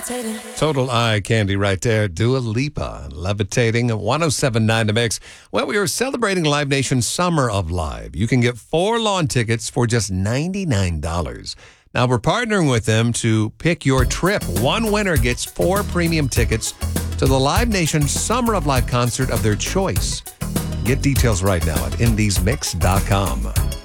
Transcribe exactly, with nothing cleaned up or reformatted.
Total eye candy right there. Dua Lipa, Levitating, one oh seven point nine The Mix. Well, we are celebrating Live Nation Summer of Live. You can get four lawn tickets for just ninety-nine dollars. Now, we're partnering with them to pick your trip. One winner gets four premium tickets to the Live Nation Summer of Live concert of their choice. Get details right now at indies mix dot com.